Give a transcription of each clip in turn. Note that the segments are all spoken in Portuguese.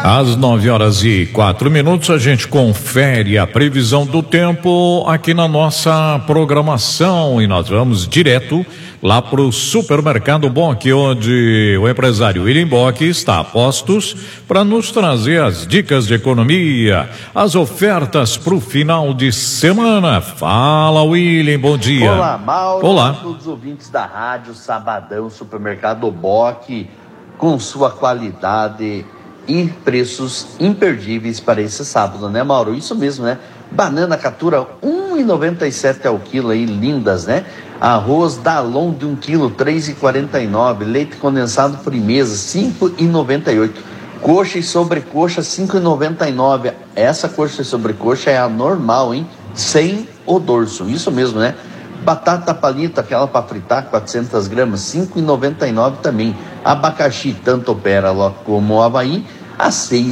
Às 9h04, a gente confere a previsão do tempo aqui na nossa programação e nós vamos direto lá para o Supermercado Bock, onde o empresário William Bock está a postos para nos trazer as dicas de economia, as ofertas para o final de semana. Fala, William, bom dia. Olá, Mauro. Olá. A todos os ouvintes da rádio Sabadão, Supermercado Bock, com sua qualidade e preços imperdíveis para esse sábado, né, Mauro? Isso mesmo, né? Banana Catura, 1,97 ao quilo aí, lindas, né? Arroz Dalon de 1 quilo, 3,49. Leite condensado Frimeza, 5,98. Coxa e sobrecoxa, 5,99. Essa coxa e sobrecoxa é a normal, hein? Sem o dorso, isso mesmo, né? Batata palita, aquela para fritar, 400 gramas, 5,99 também. Abacaxi, tanto o pérola como o Havaí, a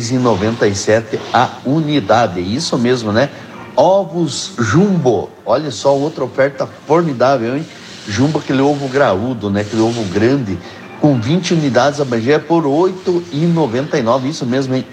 6,97 a unidade. Isso mesmo, né? Ovos Jumbo, olha só, outra oferta formidável, hein? Jumbo, aquele ovo graúdo, né? Aquele ovo grande, com 20 unidades, abrangê por 8,99. Isso mesmo, hein?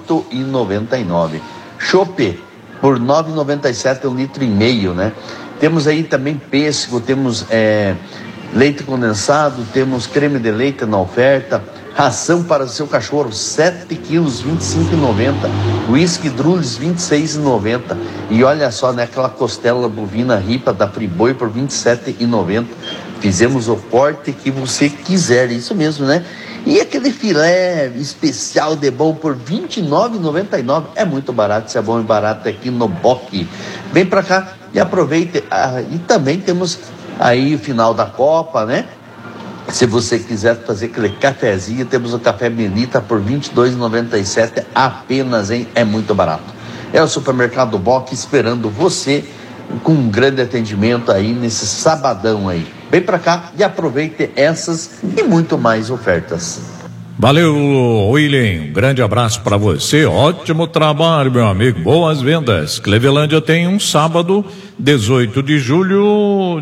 8,99. Chope, por 9,97 1,5 litro, né? Temos aí também pêssego, temos leite condensado, temos creme de leite na oferta, ração para o seu cachorro, 7 quilos, 25,90, whisky Drules, 26,90, e olha só, né, aquela costela bovina ripa da Friboi por 27,90, fizemos o corte que você quiser, isso mesmo, né? E aquele filé especial de bom por R$ 29,99, é muito barato, isso é bom e barato aqui no Bock. Vem pra cá e aproveite. E também temos aí o final da Copa, né? Se você quiser fazer aquele cafezinho, temos o café Benita por R$ 22,97 apenas, hein? É muito barato. É o Supermercado Bock esperando você com um grande atendimento aí nesse sabadão aí. Vem pra cá e aproveite essas e muito mais ofertas. Valeu, William, um grande abraço para você, ótimo trabalho, meu amigo, boas vendas. Clevelândia tem um sábado, 18 de julho,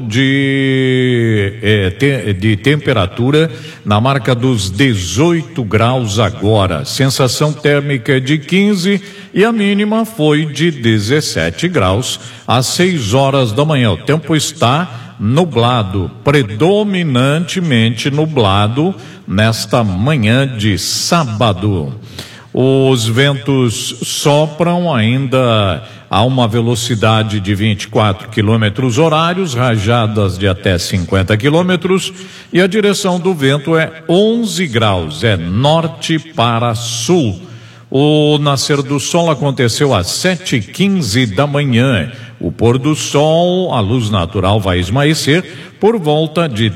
de temperatura na marca dos 18 graus agora, sensação térmica de 15 e a mínima foi de 17 graus às 6 horas da manhã. O tempo está nublado, predominantemente nublado nesta manhã de sábado. Os ventos sopram ainda a uma velocidade de 24 quilômetros horários, rajadas de até 50 quilômetros, e a direção do vento é 11 graus, é norte para sul. O nascer do sol aconteceu às 7h15 da manhã. O pôr do sol, a luz natural vai esmaecer por volta de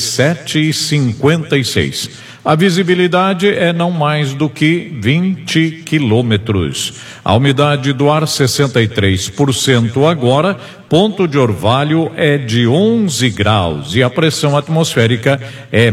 17h56. A visibilidade é não mais do que 20 quilômetros. A umidade do ar 63% agora, ponto de orvalho é de 11 graus e a pressão atmosférica é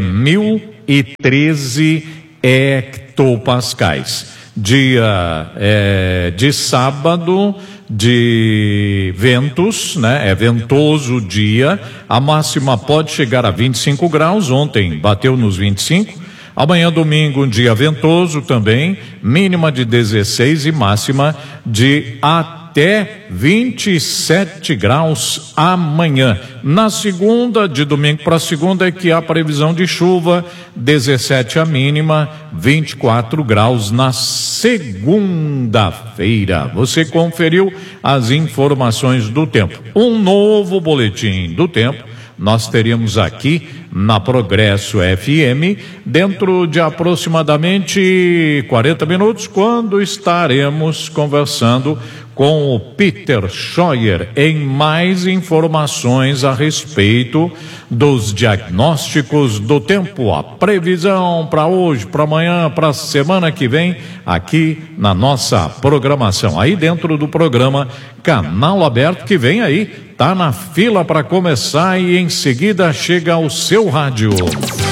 1.013 hectopascais. Dia de sábado, de ventos, né? É ventoso o dia, a máxima pode chegar a 25 graus, ontem bateu nos 25, amanhã domingo um dia ventoso também, mínima de 16 e máxima de até 27 graus amanhã. Na segunda, de domingo para segunda, é que há previsão de chuva, 17 a mínima, 24 graus na segunda-feira. Você conferiu as informações do tempo. Um novo boletim do tempo nós teríamos aqui na Progresso FM dentro de aproximadamente 40 minutos, quando estaremos conversando com o Peter Scheuer em mais informações a respeito dos diagnósticos do tempo, a previsão para hoje, para amanhã, para a semana que vem, aqui na nossa programação, aí dentro do programa Canal Aberto, que vem aí, tá na fila para começar e em seguida chega ao seu rádio.